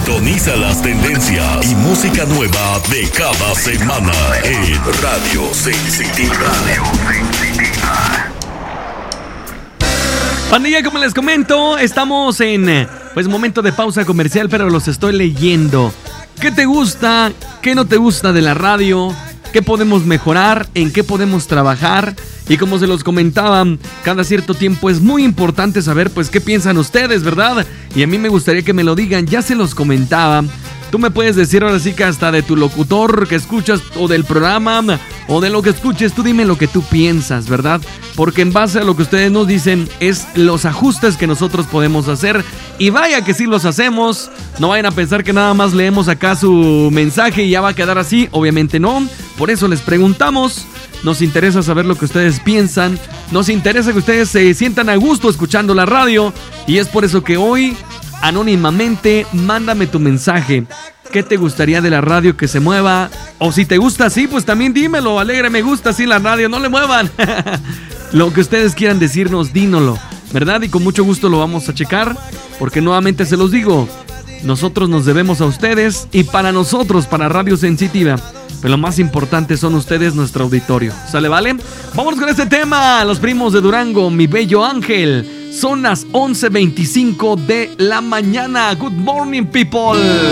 Sintoniza las tendencias y música nueva de cada semana en Radio Sensitiva. Pandilla, como les comento, estamos en momento de pausa comercial, pero los estoy leyendo. ¿Qué te gusta? ¿Qué no te gusta de la radio? ¿Qué podemos mejorar? ¿En qué podemos trabajar? Y como se los comentaba, cada cierto tiempo es muy importante saber qué piensan ustedes, ¿verdad? Y a mí me gustaría que me lo digan, ya se los comentaba. Tú me puedes decir ahora sí que hasta de tu locutor que escuchas o del programa o de lo que escuches, tú dime lo que tú piensas, ¿verdad? Porque en base a lo que ustedes nos dicen es los ajustes que nosotros podemos hacer. Y vaya que sí los hacemos. No vayan a pensar que nada más leemos acá su mensaje y ya va a quedar así. Obviamente no. Por eso les preguntamos. Nos interesa saber lo que ustedes piensan. Nos interesa que ustedes se sientan a gusto escuchando la radio. Y es por eso que hoy, anónimamente, mándame tu mensaje. ¿Qué te gustaría de la radio que se mueva? O si te gusta así, pues también dímelo. Alegre, me gusta así la radio, no le muevan. Lo que ustedes quieran decirnos, dínoslo, ¿verdad? Y con mucho gusto lo vamos a checar. Porque nuevamente se los digo, nosotros nos debemos a ustedes. Y para nosotros, para Radio Sensitiva, pero lo más importante son ustedes, nuestro auditorio. ¿Sale, vale? Vámonos con este tema. Los Primos de Durango, Mi Bello Ángel. Son las 11:25 de la mañana. Good morning, people.